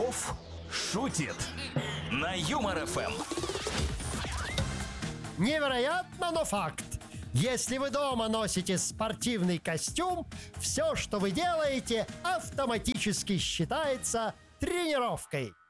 Попов шутит на Юмор ФМ. Невероятно, но факт. Если вы дома носите спортивный костюм, все, что вы делаете, автоматически считается тренировкой.